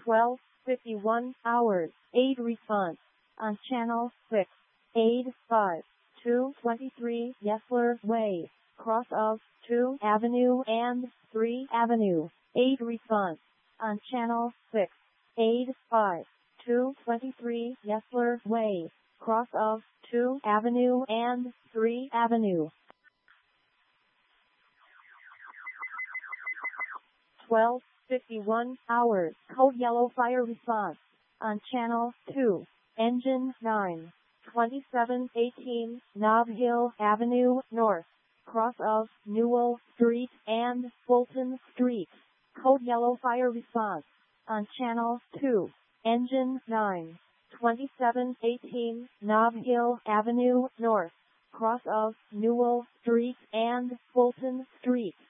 12:51 hours. Aid response on channel 6. Aid 5. 223 Yesler Way, cross of 2 Avenue and 3 Avenue. Aid response on channel 6. Aid 5. 223 Yesler Way, cross of 2 Avenue and 3 Avenue. 12:51 hours. Code yellow fire response on channel 2. Engine 9. 2718 Nob Hill Avenue North, cross of Newell Street and Fulton Street. Code yellow fire response on channel 2. Engine 9. 2718 Nob Hill Avenue North, cross of Newell Street and Fulton Street.